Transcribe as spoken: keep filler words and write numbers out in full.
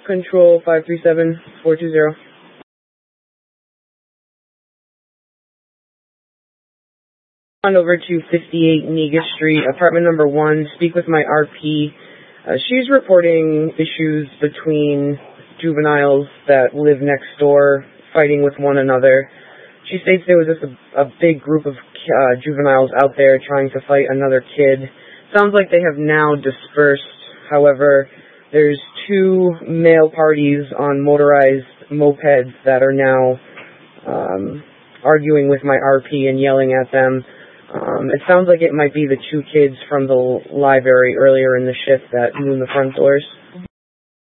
Control five three seven four two zero. On over to fifty-eight Negus Street, apartment number one. Speak with my R P. Uh, she's reporting issues between juveniles that live next door, fighting with one another. She states there was just a, a big group of uh, juveniles out there trying to fight another kid. Sounds like they have now dispersed. However, there's two male parties on motorized mopeds that are now um, arguing with my R P and yelling at them. Um, it sounds like it might be the two kids from the library earlier in the shift that knew the front doors.